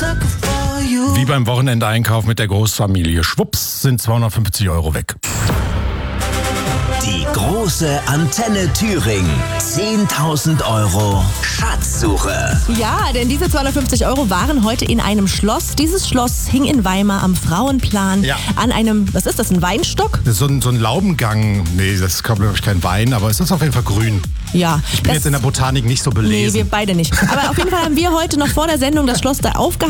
Wie beim Wochenendeinkauf mit der Großfamilie. Schwupps sind 250 € weg. Die große Antenne Thüringen. 10.000 € Schatzsuche. Ja, denn diese 250 € waren heute in einem Schloss. Dieses Schloss hing in Weimar am Frauenplan an einem, was ist das, ein Weinstock? Das ist so ein Laubengang. Nee, das ist, glaube ich, kein Wein, aber es ist auf jeden Fall grün. Ja. Ich bin jetzt in der Botanik nicht so belesen. Nee, wir beide nicht. Aber auf jeden Fall haben wir heute noch vor der Sendung das Schloss da aufgehalten.